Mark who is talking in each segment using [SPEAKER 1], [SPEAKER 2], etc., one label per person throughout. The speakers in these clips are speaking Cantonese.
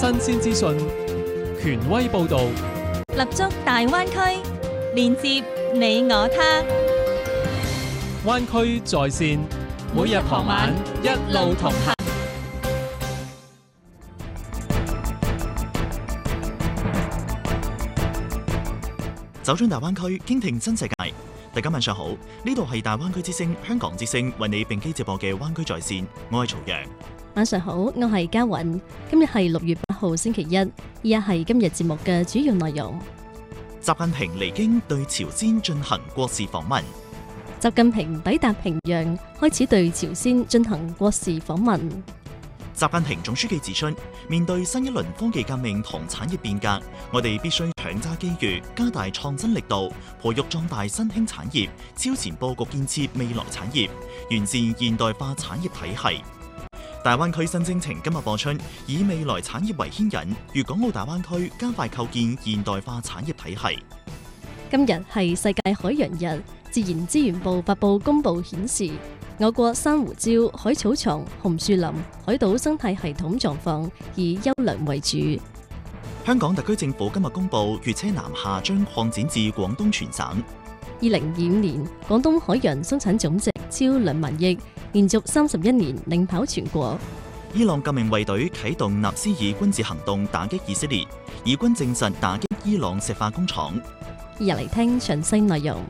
[SPEAKER 1] 新鮮資訊，權威報導，
[SPEAKER 2] 立足大灣區，連接你我他。
[SPEAKER 1] 灣區在線，每日傍晚一路同行。
[SPEAKER 3] 走進大灣區，傾聽新世界。大家晚上好，呢度係大灣區之聲香港之聲為你並機直播嘅灣區在線，我係曹陽。
[SPEAKER 4] 晚上好，我係嘉韻。今日係6月8號星期一，以下係今日節目嘅主要內容。
[SPEAKER 3] 習近平離京對朝鮮進行國事訪問。
[SPEAKER 4] 習近平抵達平壤，開始對朝鮮進行國事訪問。
[SPEAKER 3] 習近平總書記指出，面對新一輪科技革命同產業變革，我哋必須搶揸機遇，加大創新力度，培育壯大新興產業，超前佈局建設未來產業，完善現代化產業體系。大灣區新征程今日播出，以未來產業為牽引，粵港澳大灣區加快構建現代化產業體系。
[SPEAKER 4] 今日係世界海洋日，自然資源部發布公佈顯示，我國珊瑚礁、海草床、紅樹林、海島生態系統狀況以優良為主。
[SPEAKER 3] 香港特區政府今日公布，粵車南下將擴展至廣東全省。
[SPEAKER 4] 2025年，廣東海洋生產總值超2萬億，連續31年領跑全國。
[SPEAKER 3] 伊朗革命衛隊啟動納斯爾軍事行動打擊以色列，以軍證實打擊伊朗石化工廠。
[SPEAKER 4] 入嚟聽詳細內容。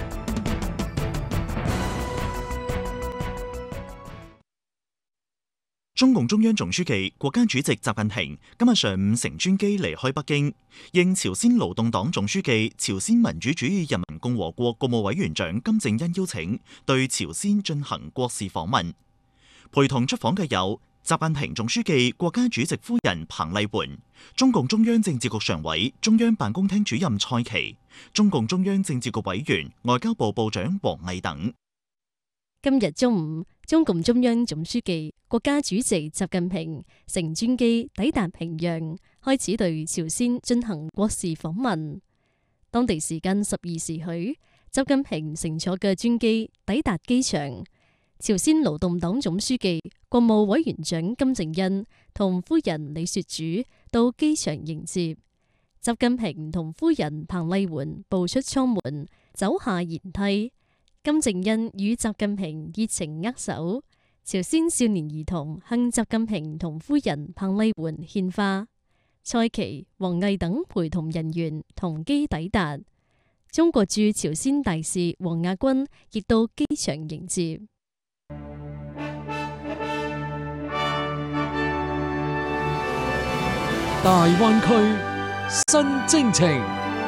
[SPEAKER 3] 中共中央總書記、國家主席習近平今日上午乘專機離開北京，應朝鮮勞動黨總書記、朝鮮民主主義人民共和國國務委員長金正恩邀請，對朝鮮進行國事訪問。陪同出訪嘅有習近平總書記、國家主席夫人彭麗媛、中共中央政治局常委、中央辦公廳主任蔡奇、中共中央政治局委員、外交部部長王毅等。
[SPEAKER 4] 今日中午，中共中央總書記、國家主席習近平乘專機抵達平壤，開始對朝鮮進行國事訪問。當地時間12時許，習近平乘坐嘅專機抵達機場，朝鮮勞動黨總書記、國務委員長金正恩同夫人李雪主到機場迎接。習近平同夫人彭麗媛步出艙門，走下舷梯。金正恩與習近平熱情握手，朝鮮少年兒童向習近平同夫人彭麗媛獻花。蔡奇、王毅等陪同人員同機抵達。中國駐朝鮮大使王亞軍亦到機場迎接。
[SPEAKER 1] 大灣區新征程。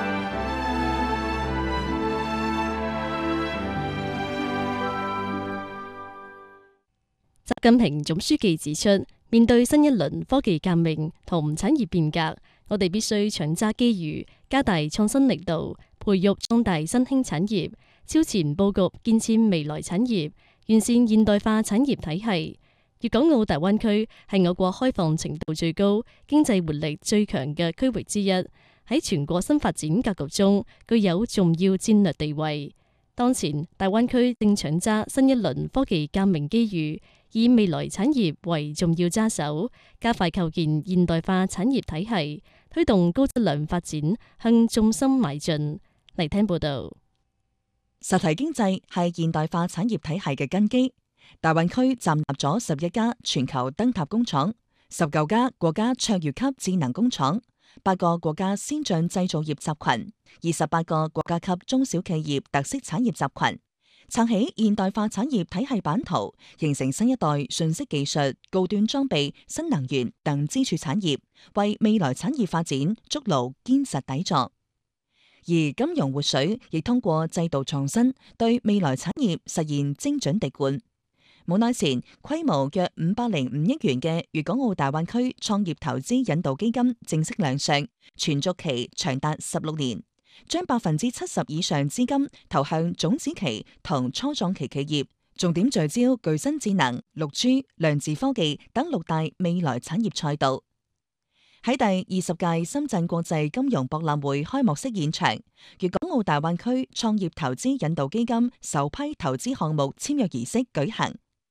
[SPEAKER 4] 習近平總書記指出，面對新一輪科技革命同產業變革，我哋必須搶揸機遇，加大創新力度，培育壯大新興產業，超前佈局建設未來產業，完善現代化產業體系。粵港澳大灣區係我國開放程度最高、經濟活力最強嘅區域之一，喺全國新發展格局中具有重要戰略地位。當前，大灣區正搶揸新一輪科技革命機遇，以未來產業為重要揸手，加快構建現代化產業體系，推動高質量發展向重心邁進。嚟聽報道。
[SPEAKER 5] 實體經濟係現代化產業體系嘅根基。大灣區站立咗11家全球燈塔工廠、19家國家卓越級智能工廠、8個國家先進製造業集群、28個國家級中小企業特色產業集群，撐起現代化產業體系版圖，形成新一代信息技術、高端裝備、新能源等支柱產業，為未來產業發展築牢堅實底座。而金融活水亦通過制度創新，對未來產業實現精準滴灌。冇耐前，規模約505億元嘅粵港澳大灣區創業投資引導基金正式亮相，存續期長達16年，將70%以上資金投向種子期同初創期企業，重點聚焦具新智能、6G、量子科技等6大未來產業賽道。喺第20屆深圳國際金融博覽會開幕式現場，粵港澳大灣區創業投資引導基金首批投資項目簽約儀式舉行。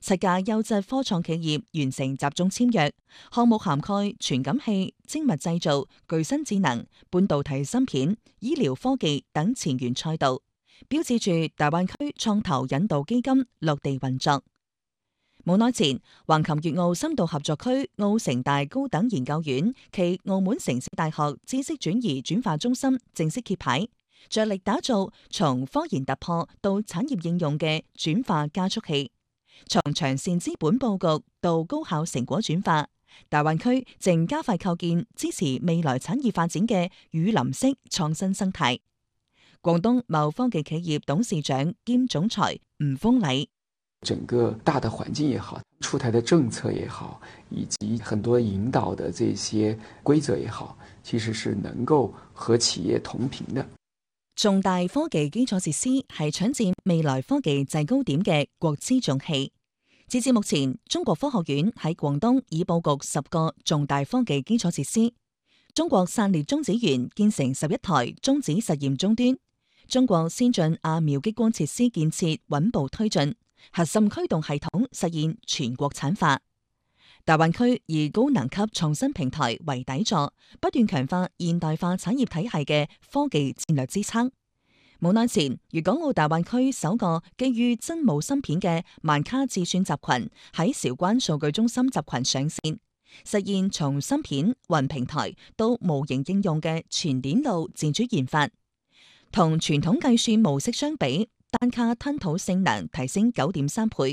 [SPEAKER 5] 7家優質科創企業完成集中簽約，項目涵蓋傳感器、精密製造、具身智能、半導體芯片、醫療科技等前沿賽道，標誌住大灣區創投引導基金落地運作。冇耐前，橫琴粵澳深度合作區澳城大高等研究院暨澳門城市大學知識轉移轉化中心正式揭牌，着力打造從科研突破到產業應用嘅轉化加速器。從長線資本佈局到高效成果轉化，大灣區正加快構建支持未來產業發展嘅雨林式創新生態。廣東貿科技企業董事長兼總裁吳峰禮。
[SPEAKER 6] 整個大的環境也好，出台的政策也好，以及很多引導的這些規則也好，其實是能夠和企業同頻的。
[SPEAKER 5] 重大科技基礎設施係搶佔未來科技制高點嘅國之重器。截至目前，中國科學院喺廣東已佈局10個重大科技基礎設施。中國散裂中子源建成11台中子實驗終端。中國先進亞秒激光設施建設穩步推進。核心驅動系統實現全國產化。大灣區以高能級創新平台為底座，不斷強化現代化產業體系嘅科技戰略支撐。冇耐前，粵港澳大灣區首個基於真武芯片嘅萬卡智算集群喺韶關數據中心集群上線，實現從芯片、雲平台到模型應用嘅全鏈路自主研發。同傳統計算模式相比，單卡吞吐性能提升9.3倍，